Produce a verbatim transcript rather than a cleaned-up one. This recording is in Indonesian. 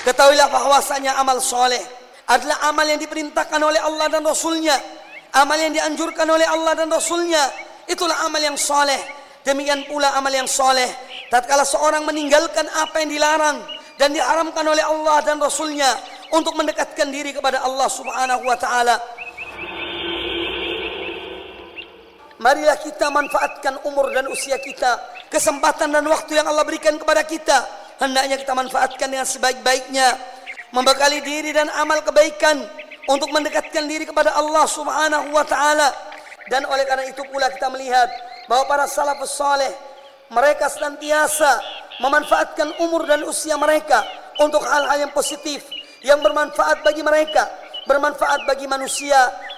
Ketahuilah bahwasanya amal soleh adalah amal yang diperintahkan oleh Allah dan Rasulnya, amal yang dianjurkan oleh Allah dan Rasulnya. Itulah amal yang soleh. Demikian pula amal yang soleh tatkala seorang meninggalkan apa yang dilarang dan diharamkan oleh Allah dan Rasulnya untuk mendekatkan diri kepada Allah Subhanahu wa ta'ala. Marilah kita manfaatkan umur dan usia kita, kesempatan dan waktu yang Allah berikan kepada kita. Hendaknya kita manfaatkan dengan sebaik-baiknya, membekali diri dan amal kebaikan untuk mendekatkan diri kepada Allah Subhanahu wa ta'ala. Dan oleh karena itu pula kita melihat bahwa para salafus saleh, mereka senantiasa memanfaatkan umur dan usia mereka untuk hal-hal yang positif, yang bermanfaat bagi mereka, bermanfaat bagi manusia,